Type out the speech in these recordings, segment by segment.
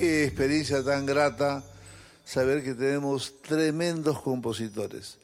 qué experiencia tan grata saber que tenemos tremendos compositores,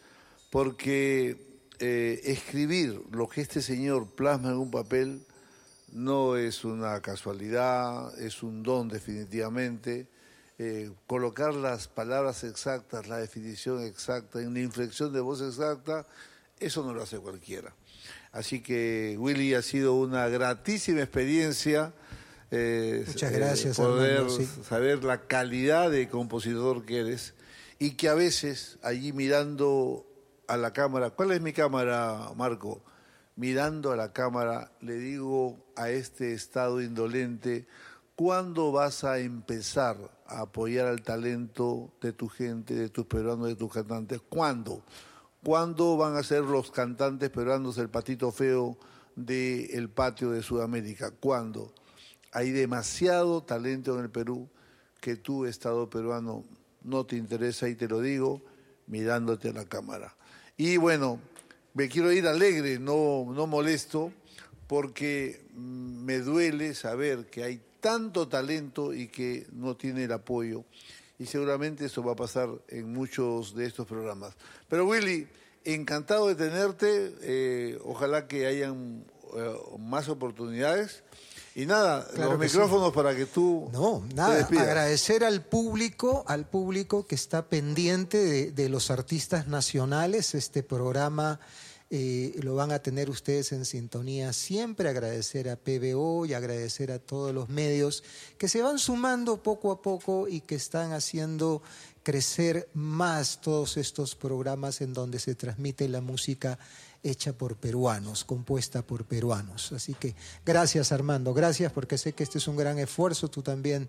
porque escribir lo que este señor plasma en un papel no es una casualidad, es un don definitivamente. Colocar las palabras exactas, la definición exacta, en una inflexión de voz exacta, eso no lo hace cualquiera. Así que, Willy, ha sido una gratísima experiencia. Muchas gracias, poder Armando, sí. saber la calidad de compositor que eres y que a veces allí mirando a la cámara, ¿cuál es mi cámara, Marco? Mirando a la cámara le digo a este estado indolente, ¿cuándo vas a empezar a apoyar al talento de tu gente, de tus peruanos, de tus cantantes? ¿Cuándo? ¿Cuándo van a ser los cantantes peruanos el patito feo del patio de Sudamérica? ¿Cuándo? Hay demasiado talento en el Perú que tú, Estado peruano, no te interesa, y te lo digo mirándote a la cámara. Y bueno, me quiero ir alegre, no molesto, porque me duele saber que hay tanto talento y que no tiene el apoyo. Y seguramente eso va a pasar en muchos de estos programas. Pero Willy, encantado de tenerte, ojalá que hayan más oportunidades. Y nada, Claro los que micrófonos sí. para que tú No, te nada, despidas. agradecer al público que está pendiente de los artistas nacionales. Este programa lo van a tener ustedes en sintonía siempre. Agradecer a PBO y agradecer a todos los medios que se van sumando poco a poco y que están haciendo crecer más todos estos programas en donde se transmite la música hecha por peruanos, compuesta por peruanos. Así que gracias, Armando, gracias, porque sé que este es un gran esfuerzo. Tú también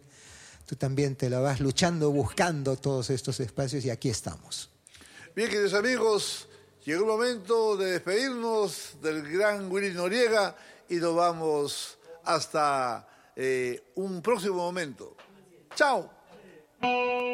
te la vas luchando, buscando todos estos espacios, y aquí estamos. Bien, queridos amigos, llegó el momento de despedirnos del gran Willy Noriega y nos vamos hasta un próximo momento. ¡Chao!